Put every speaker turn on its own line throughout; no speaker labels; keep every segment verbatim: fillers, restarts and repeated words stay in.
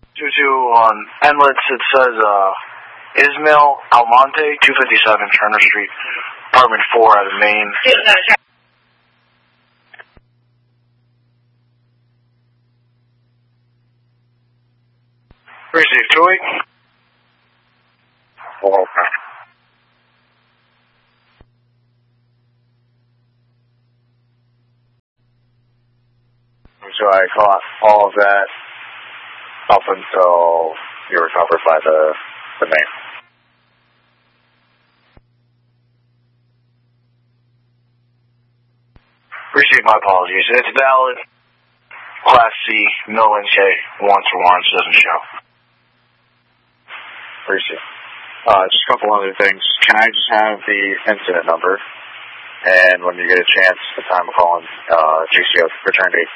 two two on Inlets, it says uh, Ismail Almonte, two fifty-seven Turner Street, apartment four out of Maine. Receive two eight. Oh, okay. So I caught all of that up until you were covered by the, the main. Receive my apologies. It's valid. Class C, no N K, warrants for warrants, doesn't show. Receive. Uh, just a couple other things. Can I just have the incident number? And when you get a chance, the time of calling, uh, G C O return date.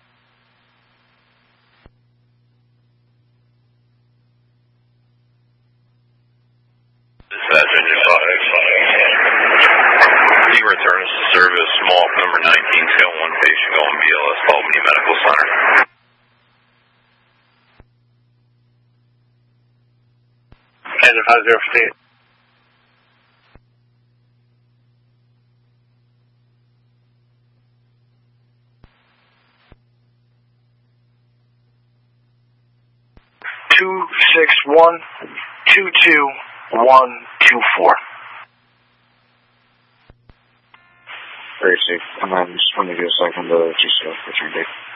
He returns to service, small number nineteen, scale one patient going B L S, Albany Medical Center.
And five zero fifty-eight. Two six one two two one two four. Very safe. And then just want to get a second to G C O return date.